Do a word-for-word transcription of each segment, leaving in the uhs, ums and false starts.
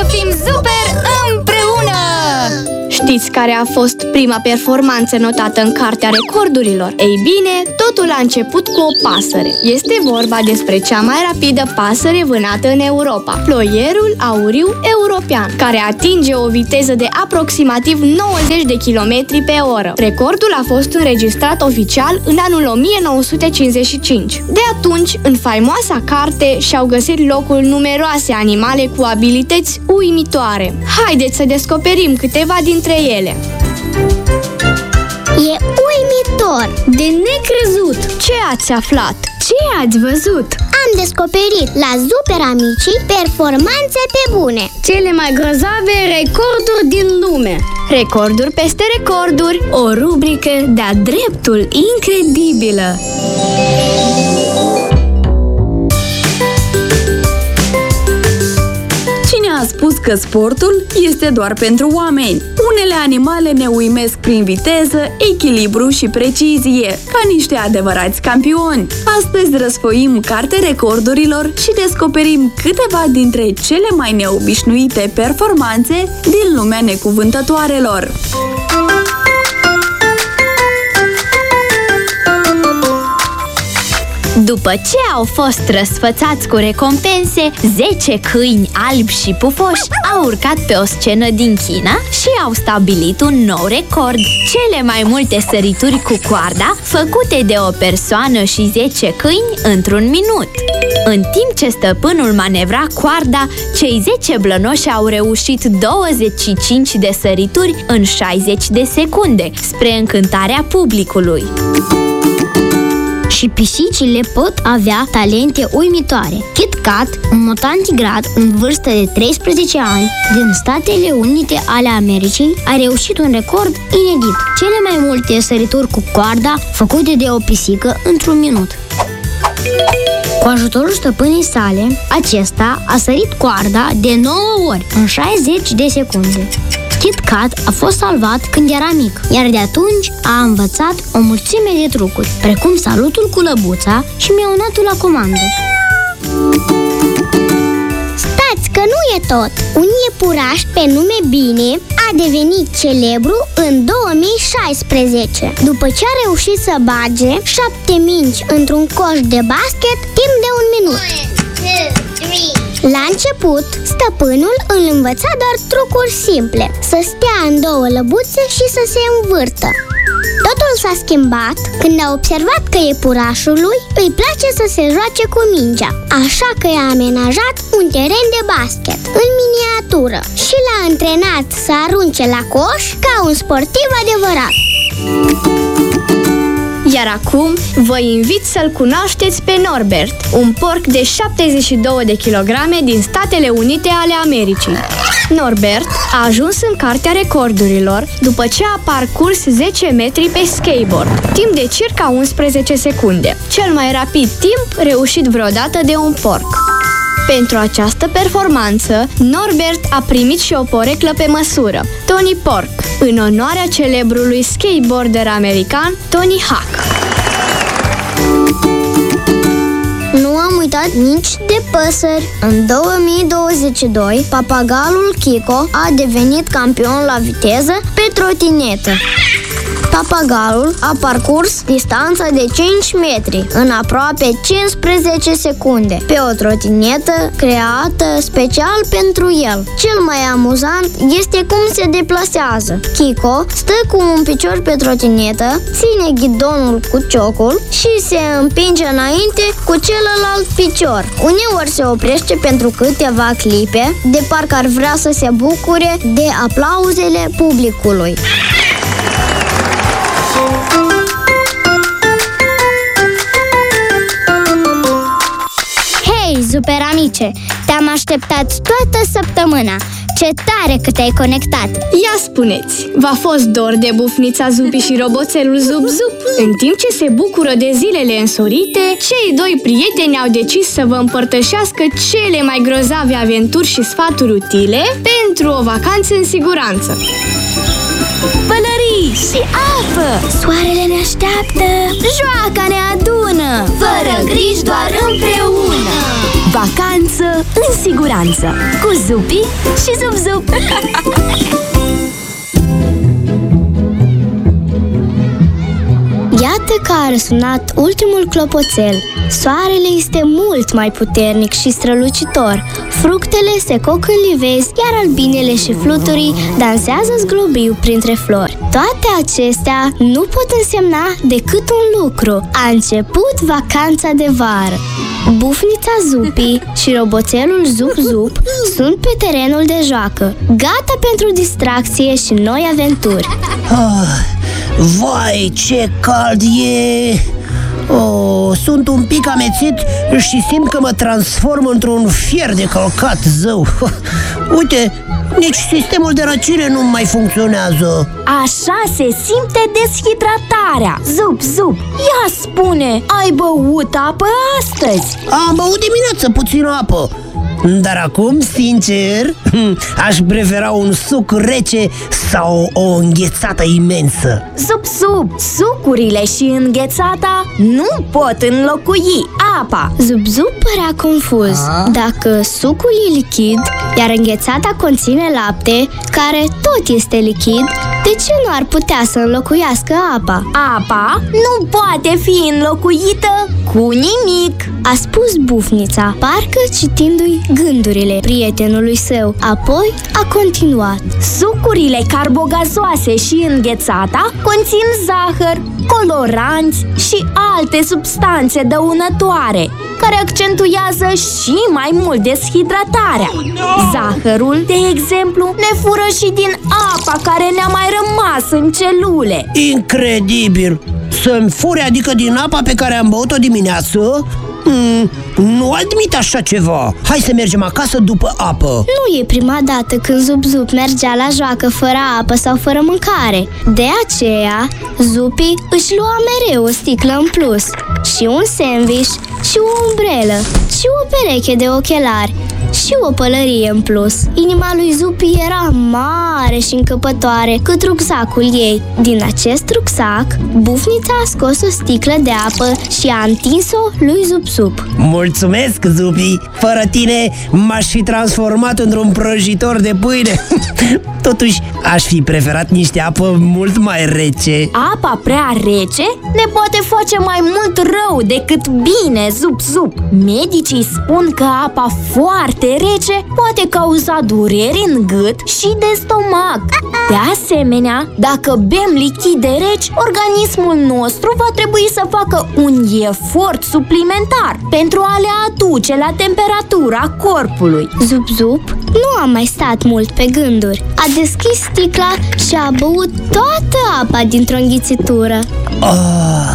fim super împreună! Știți care a fost prima performanță notată în Cartea Recordurilor? Ei bine, totul a început cu o pasăre. Este vorba despre cea mai rapidă pasăre vânată în Europa, ploierul auriu european, care atinge o viteză de aproximativ nouăzeci de kilometri pe oră. Recordul a fost înregistrat oficial în anul o mie nouă sute cincizeci și cinci. De atunci, în faimoasa carte și-au găsit locul numeroase animale cu abilități uimitoare. Haideți să descoperim câteva dintre ele. E uimitor! De necrezut! Ce ați aflat? Ce ați văzut? Am descoperit la Super Amicii performanțe pe bune. Cele mai grozave recorduri din lume. Recorduri peste recorduri, o rubrică de-a dreptul incredibilă. A spus că sportul este doar pentru oameni. Unele animale ne uimesc prin viteză, echilibru și precizie, ca niște adevărați campioni. Astăzi răsfoim Cartea Recordurilor și descoperim câteva dintre cele mai neobișnuite performanțe din lumea necuvântătoarelor. După ce au fost răsfățați cu recompense, zece câini albi și pufoși au urcat pe o scenă din China și au stabilit un nou record. Cele mai multe sărituri cu coarda făcute de o persoană și zece câini într-un minut. În timp ce stăpânul manevra coarda, cei zece blănoși au reușit douăzeci și cinci de sărituri în șaizeci de secunde, spre încântarea publicului. Și pisicile pot avea talente uimitoare. Kit Kat, un mutant tigrat în vârstă de treisprezece ani, din Statele Unite ale Americii, a reușit un record inedit. Cele mai multe sărituri cu coarda făcute de o pisică într-un minut. Cu ajutorul stăpânii sale, acesta a sărit coarda de nouă ori în șaizeci de secunde. Kit Kat a fost salvat când era mic, iar de atunci a învățat o mulțime de trucuri, precum salutul cu lăbuța și miaunatul la comandă. Stați că nu e tot! Un iepuraș pe nume Bine a devenit celebru în două mii șaisprezece, după ce a reușit să bage șapte mingi într-un coș de basket timp de un minut. La început, stăpânul îl învăța doar trucuri simple, să stea în două lăbuțe și să se învârtă. Totul s-a schimbat când a observat că iepurașului îi place să se joace cu mingea, așa că i-a amenajat un teren de basket în miniatură și l-a antrenat să arunce la coș ca un sportiv adevărat. Iar acum vă invit să-l cunoașteți pe Norbert, un porc de șaptezeci și două de kilograme din Statele Unite ale Americii. Norbert a ajuns în Cartea Recordurilor după ce a parcurs zece metri pe skateboard, timp de circa unsprezece secunde, cel mai rapid timp reușit vreodată de un porc. Pentru această performanță, Norbert a primit și o poreclă pe măsură, Tony Pork, în onoarea celebrului skateboarder american Tony Hawk. Nu am uitat nici de păsări. În două mii douăzeci și doi, papagalul Kiko a devenit campion la viteză pe trotinetă. Papagalul a parcurs distanța de cinci metri în aproape cincisprezece secunde pe o trotinetă creată special pentru el. Cel mai amuzant este cum se deplasează. Kiko stă cu un picior pe trotinetă, ține ghidonul cu ciocul și se împinge înainte cu celălalt picior. Uneori se oprește pentru câteva clipe, de parcă ar vrea să se bucure de aplauzele publicului. Hei, Super Amice! Te-am așteptat toată săptămâna! Ce tare că te-ai conectat! Ia spuneți, v-a fost dor de bufnița Zupi și roboțelul Zup Zup? În timp ce se bucură de zilele însorite, cei doi prieteni au decis să vă împărtășească cele mai grozave aventuri și sfaturi utile pentru o vacanță în siguranță. Pălării și apă! Soarele ne așteaptă! Joaca ne adună! Fără griji, doar împreună! Vacanță în siguranță cu Zupi și Zup Zup. Iată că a răsunat ultimul clopoțel. Soarele este mult mai puternic și strălucitor. Fructele se coc în livezi, iar albinele și fluturii dansează zglobiu printre flori. Toate acestea nu pot însemna decât un lucru. A început vacanța de vară. Bufnița Zupi și roboțelul Zup Zup sunt pe terenul de joacă, gata pentru distracție și noi aventuri. Ah, vai, ce cald e! Oh, sunt un pic amețit și simt că mă transform într-un fier de călcat zău. Uite, nici sistemul de răcire nu mai funcționează. Așa se simte deshidratarea. Zup Zup, ia spune, ai băut apă astăzi? Am băut dimineață puțină apă, dar acum, sincer, aș prefera un suc rece sau o înghețată imensă. Zup Zup, sucurile și înghețata nu pot înlocui apa. Zup Zup părea confuz. Dacă sucul e lichid, iar înghețata conține lapte, care tot este lichid, de ce nu ar putea să înlocuiască apa? Apa nu poate fi înlocuită cu nimic, a spus Bufnița, parcă citindu-i gândurile prietenului său. Apoi a continuat. Sucurile carbogazoase și înghețata conțin zahăr, coloranți și alte substanțe dăunătoare, care accentuează și mai mult deshidratarea. Zahărul, de exemplu, ne fură și din apa care ne-a mai rămas în celule. Incredibil! Să-mi fure, adică din apa pe care am băut-o dimineață? Mm, nu admit așa ceva. Hai să mergem acasă după apă. Nu e prima dată când Zup Zup mergea la joacă fără apă sau fără mâncare. De aceea, Zupi își lua mereu o sticlă în plus, și un sandwich, și o umbrelă, și o pereche de ochelari, și o pălărie în plus. Inima lui Zupi era mare și încăpătoare cât rucsacul ei. Din acest rucsac, Bufnița a scos o sticlă de apă și a întins-o lui Zup Zup. Mulțumesc, Zupi! Fără tine m-aș fi transformat într-un prăjitor de pâine. Totuși, aș fi preferat niște apă mult mai rece. Apa prea rece ne poate face mai mult rău decât bine, Zup Zup. Medicii spun că apa foarte rece poate cauza dureri în gât și de stomac. De asemenea, dacă bem lichide reci, organismul nostru va trebui să facă un efort suplimentar pentru a le aduce la temperatura corpului. Zup Zup nu a mai stat mult pe gânduri. A deschis sticla și a băut toată apa dintr-o înghițitură. Oh,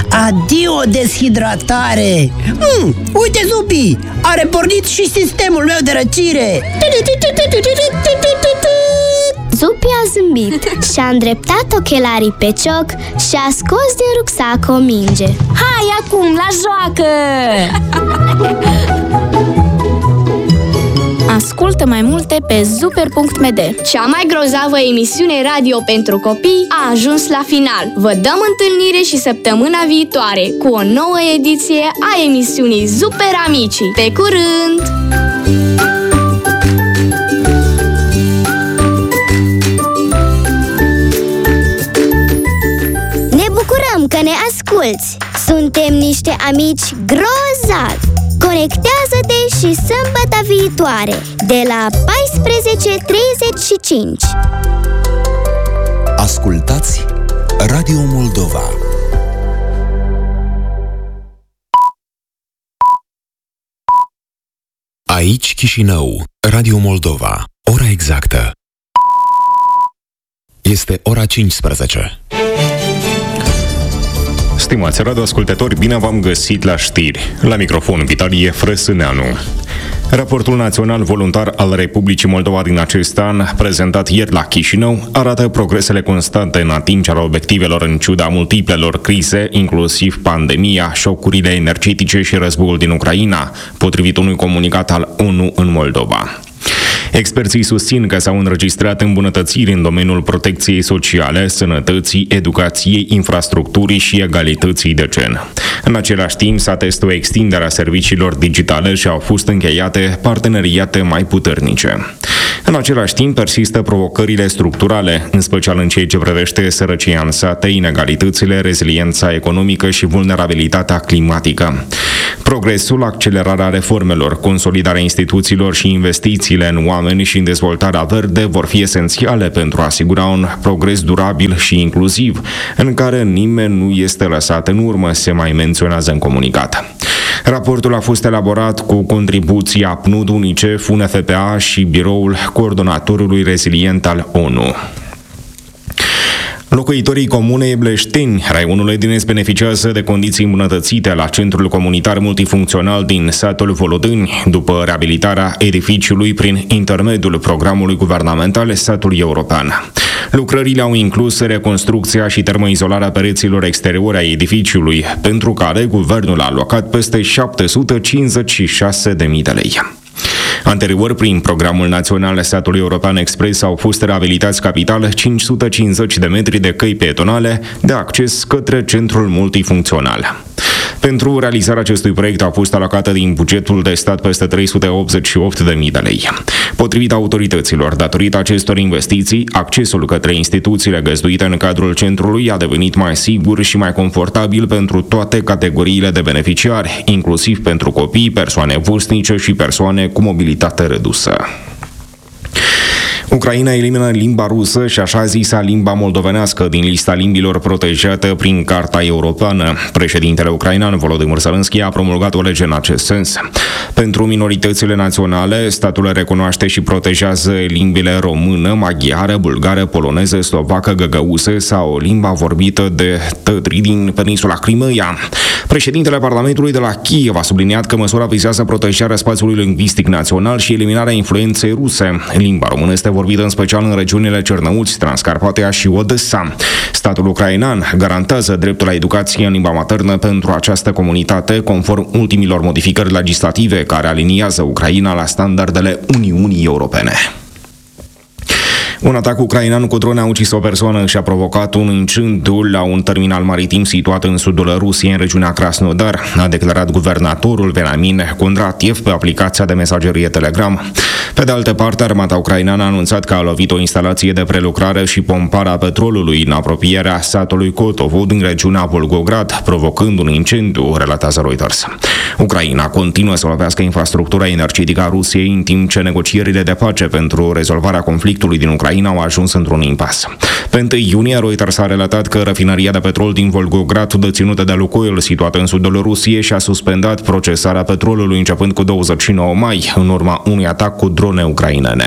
adio deshidratare! mm, Uite, Zupi! A repornit și sistemul meu de răcire! Zupi a zâmbit și-a îndreptat ochelarii pe cioc și a scos din rucsac o minge. Hai acum la joacă! Ascultă mai multe pe super punct m d. Cea mai grozavă emisiune radio pentru copii a ajuns la final. Vă dăm întâlnire și săptămâna viitoare cu o nouă ediție a emisiunii Super Amicii. Pe curând! Ne bucurăm că ne asculți! Suntem niște amici grozavi! Conectează-te și sâmbătă viitoare, de la paisprezece treizeci și cinci. Ascultați Radio Moldova. Aici Chișinău, Radio Moldova. Ora exactă este ora cincisprezece. Stimați radioascultători, bine v-am găsit la știri. La microfon, Vitalie Frăsâneanu. Raportul național voluntar al Republicii Moldova din acest an, prezentat ieri la Chișinău, arată progresele constante în atingerea obiectivelor în ciuda multiplelor crize, inclusiv pandemia, șocurile energetice și războiul din Ucraina, potrivit unui comunicat al ONU în Moldova. Experții susțin că s-au înregistrat îmbunătățiri în domeniul protecției sociale, sănătății, educației, infrastructurii și egalității de gen. În același timp, s-a testat o extindere a serviciilor digitale și au fost încheiate parteneriate mai puternice. În același timp, persistă provocările structurale, în special în ceea ce privește sărăcia în sate, inegalitățile, reziliența economică și vulnerabilitatea climatică. Progresul, accelerarea reformelor, consolidarea instituțiilor și investițiile în oameni și în dezvoltarea verde vor fi esențiale pentru a asigura un progres durabil și inclusiv, în care nimeni nu este lăsat în urmă, se mai menționează în comunicat. Raportul a fost elaborat cu contribuția P N U D, UNICEF, U N F P A și Biroul Coordonatorului Rezilient al O N U. Locuitorii comunei Bleșteni, raionul Edinez, beneficiază de condiții îmbunătățite la centrul comunitar multifuncțional din satul Volodâni, după reabilitarea edificiului prin intermediul programului guvernamental Satul European. Lucrările au inclus reconstrucția și termoizolarea pereților exteriori ai edificiului, pentru care guvernul a alocat peste șapte sute cincizeci și șase de mii de lei. Anterior, prin programul național Satul European Express, au fost reabilitați capital cinci sute cincizeci de metri de căi pietonale de acces către centrul multifuncțional. Pentru realizarea acestui proiect au fost alocate din bugetul de stat peste trei sute optzeci și opt de mii de lei. Potrivit autorităților, datorită acestor investiții, accesul către instituțiile găzduite în cadrul centrului a devenit mai sigur și mai confortabil pentru toate categoriile de beneficiari, inclusiv pentru copii, persoane vârstnice și persoane cu mobilitate redusă. Ucraina elimină limba rusă și așa zisa limba moldovenească din lista limbilor protejate prin Carta Europeană. Președintele ucrainean Volodymyr Zelensky a promulgat o lege în acest sens. Pentru minoritățile naționale, statul recunoaște și protejează limbile română, maghiară, bulgară, poloneză, slovacă, găgăuză sau limba vorbită de tătrii din peninsula Crimea. Președintele Parlamentului de la Kiev a subliniat că măsura vizează protejarea spațiului lingvistic național și eliminarea influenței ruse. Limba română este vorbită în special în regiunile Cernăuți, Transcarpatia și Odessa. Statul ucrainean garantează dreptul la educație în limba maternă pentru această comunitate, conform ultimilor modificări legislative care aliniază Ucraina la standardele Uniunii Europene. Un atac ucrainean cu drone a ucis o persoană și a provocat un incendiu la un terminal maritim situat în sudul Rusiei, în regiunea Krasnodar, a declarat guvernatorul Veniamin Kondratiev pe aplicația de mesagerie Telegram. Pe de altă parte, armata ucraineană a anunțat că a lovit o instalație de prelucrare și pompare a petrolului în apropierea satului Kotovo din regiunea Volgograd, provocând un incendiu, relatează Reuters. Ucraina continuă să lovească infrastructura energetică a Rusiei, în timp ce negocierile de pace pentru rezolvarea conflictului din Ucraina au ajuns într-un impas. Pe întâi iunie, Reuters a relatat că rafineria de petrol din Volgograd, deținută de Lukoil, situată în sudul Rusiei, și-a suspendat procesarea petrolului începând cu douăzeci și nouă mai, în urma unui atac cu drone ucrainene.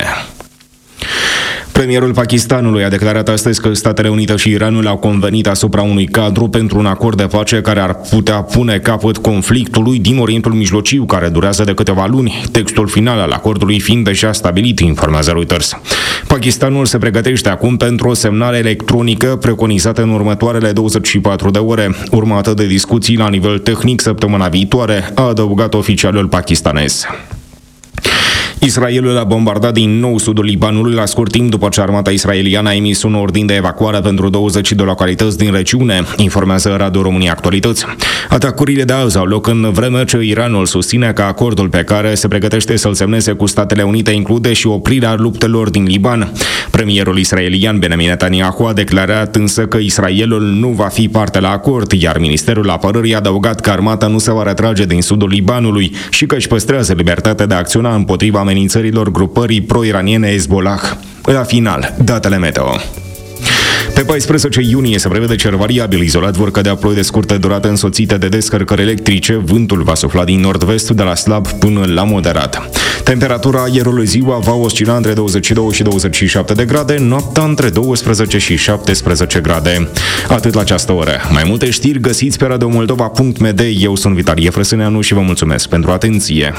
Premierul Pakistanului a declarat astăzi că Statele Unite și Iranul au convenit asupra unui cadru pentru un acord de pace care ar putea pune capăt conflictului din Orientul Mijlociu, care durează de câteva luni, textul final al acordului fiind deja stabilit, informează Reuters. Pakistanul se pregătește acum pentru o semnare electronică preconizată în următoarele douăzeci și patru de ore, urmată de discuții la nivel tehnic săptămâna viitoare, a adăugat oficialul pakistanez. Israelul a bombardat din nou sudul Libanului la scurt timp după ce armata israeliană a emis un ordin de evacuare pentru douăzeci de localități din regiune, informează Radio România Actualități. Atacurile de azi au loc în vreme ce Iranul susține că acordul pe care se pregătește să-l semneze cu Statele Unite include și oprirea luptelor din Liban. Premierul israelian Benjamin Netanyahu a declarat însă că Israelul nu va fi parte la acord, iar Ministerul Apărării a adăugat că armata nu se va retrage din sudul Libanului și că își păstrează libertatea de a acționa împotriva amenințărilor grupării pro-iraniene Hezbollah. La final, datele meteo. Pe paisprezece iunie se prevede cer variabil, izolat vor cădea ploi de scurtă durată însoțite de descărcări electrice, vântul va sufla din nord-vest de la slab până la moderat. Temperatura aerului ziua va oscila între douăzeci și doi și douăzeci și șapte de grade, noaptea între douăsprezece și șaptesprezece grade. Atât la această oră. Mai multe știri găsiți pe radio moldova punct m d. Eu sunt Vitalie Frăsâneanu și vă mulțumesc pentru atenție.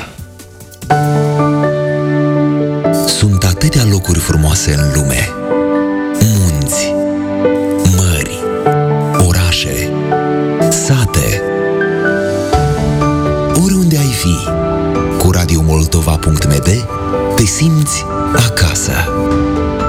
Sunt atâtea locuri frumoase în lume. Munți, mări, orașe, sate. Oriunde ai fi, cu Radio Moldova moldova punct m d te simți acasă.